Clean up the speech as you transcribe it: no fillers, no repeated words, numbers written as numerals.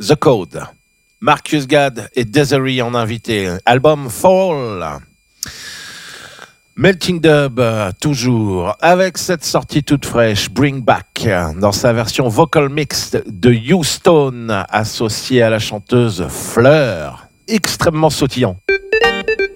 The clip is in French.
The Code. Marcus Gad et Desiree en invité. Album Fall. Melting Dub, toujours, avec cette sortie toute fraîche, Bring Back, dans sa version vocal mixed de Houston, associée à la chanteuse Fleur. Extrêmement sautillant.